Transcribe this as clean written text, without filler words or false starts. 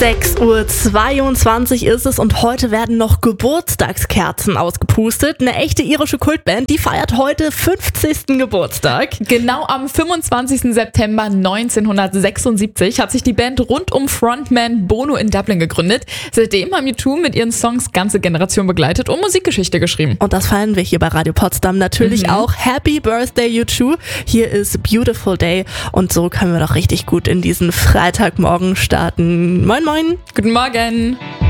6:22 Uhr ist es und heute werden noch Geburtstagskerzen ausgepustet. Eine echte irische Kultband, die feiert heute 50. Geburtstag. Genau am 25. September 1976 hat sich die Band rund um Frontman Bono in Dublin gegründet. Seitdem haben U2 mit ihren Songs ganze Generation begleitet und Musikgeschichte geschrieben. Und das feiern wir hier bei Radio Potsdam natürlich auch. Happy Birthday U2. Hier ist Beautiful Day und so können wir doch richtig gut in diesen Freitagmorgen starten. Moin moin. Guten Morgen.